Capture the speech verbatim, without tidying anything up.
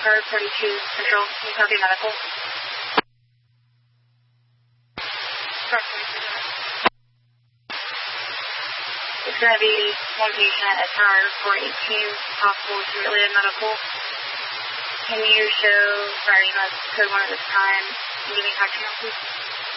Car forty-two Central, can you copy medical? Car forty-two. It's going to be one patient at Tower four eighteen, possible to related medical. Can you show, sorry, you must code one at this time. Can you give me contact now, please?